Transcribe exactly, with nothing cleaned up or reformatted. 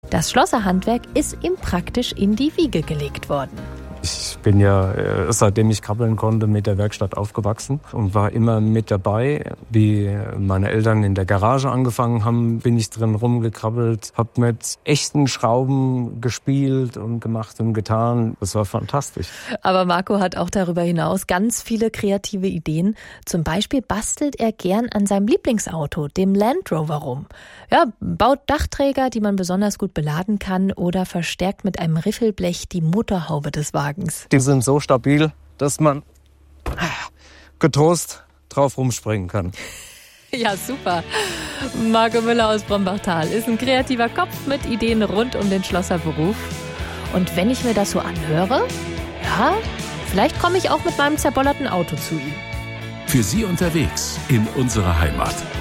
Das Schlosserhandwerk ist ihm praktisch in die Wiege gelegt worden. Ich bin ja, seitdem ich krabbeln konnte, mit der Werkstatt aufgewachsen und war immer mit dabei. Wie meine Eltern in der Garage angefangen haben, bin ich drin rumgekrabbelt, habe mit echten Schrauben gespielt und gemacht und getan. Das war fantastisch. Aber Marco hat auch darüber hinaus ganz viele kreative Ideen. Zum Beispiel bastelt er gern an seinem Lieblingsauto, dem Land Rover, rum. Ja, baut Dachträger, die man besonders gut beladen kann, oder verstärkt mit einem Riffelblech die Motorhaube des Wagens. Die sind so stabil, dass man getrost drauf rumspringen kann. Ja, super. Marco Müller aus Brombachtal ist ein kreativer Kopf mit Ideen rund um den Schlosserberuf. Und wenn ich mir das so anhöre, ja, vielleicht komme ich auch mit meinem zerbollerten Auto zu ihm. Für Sie unterwegs in unserer Heimat.